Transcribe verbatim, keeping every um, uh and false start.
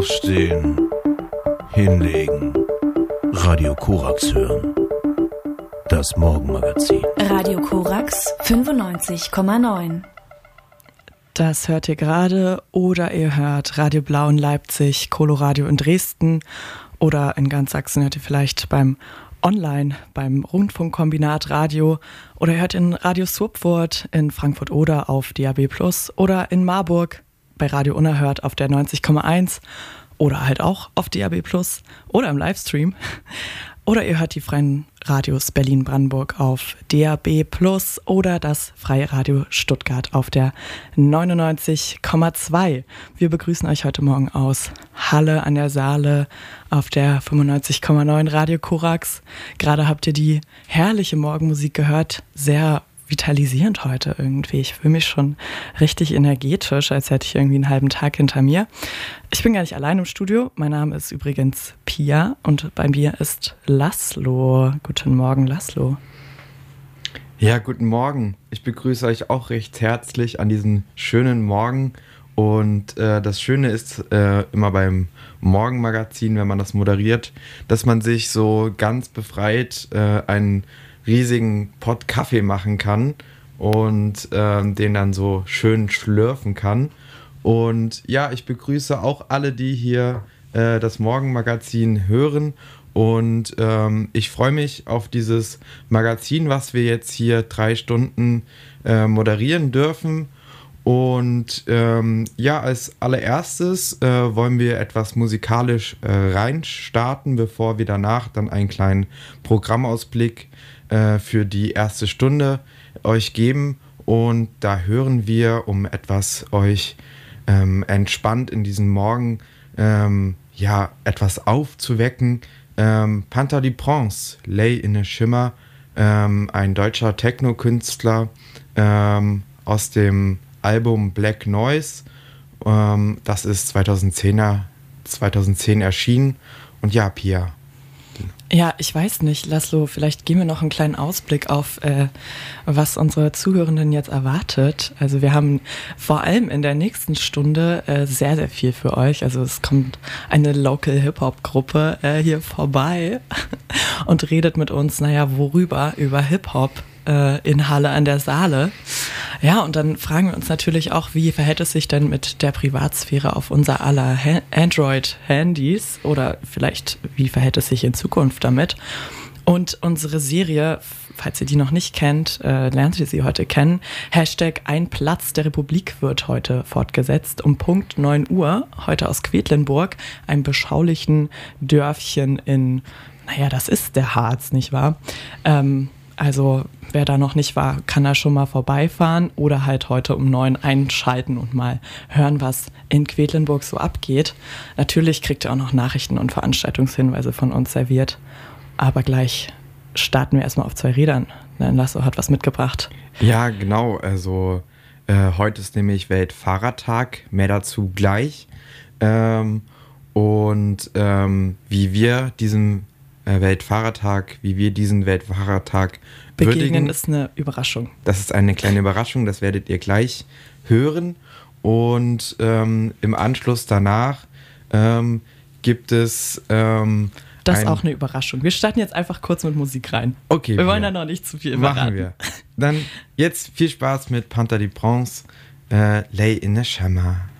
Aufstehen, hinlegen, Radio Korax hören. Das Morgenmagazin. Radio Korax fünfundneunzig Komma neun. Das hört ihr gerade oder ihr hört Radio Blau in Leipzig, Coloradio in Dresden oder in ganz Sachsen hört ihr vielleicht beim Online, beim Rundfunkkombinat Radio oder ihr hört in Radio Swupfurt in Frankfurt oder auf D A B Plus oder in Marburg bei Radio Unerhört auf der neunzig Komma eins oder halt auch auf D A B Plus oder im Livestream. Oder ihr hört die freien Radios Berlin-Brandenburg auf D A B Plus oder das Freie Radio Stuttgart auf der neunundneunzig Komma zwei. Wir begrüßen euch heute Morgen aus Halle an der Saale auf der fünfundneunzig Komma neun Radio Korax. Gerade habt ihr die herrliche Morgenmusik gehört, sehr vitalisierend heute irgendwie. Ich fühle mich schon richtig energetisch, als hätte ich irgendwie einen halben Tag hinter mir. Ich bin gar nicht allein im Studio. Mein Name ist übrigens Pia und bei mir ist Laszlo. Guten Morgen, Laszlo. Ja, guten Morgen. Ich begrüße euch auch recht herzlich an diesem schönen Morgen. Und äh, das Schöne ist äh, immer beim Morgenmagazin, wenn man das moderiert, dass man sich so ganz befreit äh, einen riesigen Pott Kaffee machen kann und ähm, den dann so schön schlürfen kann. Und ja, ich begrüße auch alle, die hier äh, das Morgenmagazin hören. Und ähm, ich freue mich auf dieses Magazin, was wir jetzt hier drei Stunden äh, moderieren dürfen. Und ähm, ja, als allererstes äh, wollen wir etwas musikalisch äh, reinstarten, bevor wir danach dann einen kleinen Programmausblick äh, für die erste Stunde euch geben. Und da hören wir, um etwas euch ähm, entspannt in diesem Morgen ähm, ja, etwas aufzuwecken, ähm, Panther die Prince, Lay in a Shimmer, ähm, ein deutscher Techno-Künstler ähm, aus dem Album Black Noise, ähm, das ist zweitausendzehner, zweitausendzehn erschienen. Und ja, Pia. Ja, ich weiß nicht, Laszlo, vielleicht geben wir noch einen kleinen Ausblick auf, äh, was unsere Zuhörenden jetzt erwartet. Also wir haben vor allem in der nächsten Stunde äh, sehr, sehr viel für euch. Also es kommt eine Local Hip-Hop-Gruppe äh, hier vorbei und redet mit uns, naja, worüber? Über Hip-Hop äh, in Halle an der Saale. Ja, und dann fragen wir uns natürlich auch, wie verhält es sich denn mit der Privatsphäre auf unser aller ha- Android-Handys oder vielleicht, wie verhält es sich in Zukunft damit? Und unsere Serie, falls ihr die noch nicht kennt, äh, lernt ihr sie heute kennen. Hashtag Ein Platz der Republik wird heute fortgesetzt um Punkt neun Uhr, heute aus Quedlinburg, einem beschaulichen Dörfchen in, naja, das ist der Harz, nicht wahr? Ähm, Also wer da noch nicht war, kann da schon mal vorbeifahren oder halt heute um neun einschalten und mal hören, was in Quedlinburg so abgeht. Natürlich kriegt ihr auch noch Nachrichten und Veranstaltungshinweise von uns serviert. Aber gleich starten wir erstmal auf zwei Rädern. Dann Laszlo hat was mitgebracht. Ja, genau. Also äh, heute ist nämlich Weltfahrradtag. Mehr dazu gleich. Ähm, und ähm, wie wir diesen Weltfahrertag, wie wir diesen Weltfahrertag begegnen, würdigen, ist eine Überraschung. Das ist eine kleine Überraschung, das werdet ihr gleich hören. Und ähm, im Anschluss danach ähm, gibt es ähm, Das ist ein auch eine Überraschung. Wir starten jetzt einfach kurz mit Musik rein. Okay. Wir wollen ja. da noch nicht zu viel verraten. Machen wir. Dann jetzt viel Spaß mit Panther die Prince, äh, Lay in a Shimmer.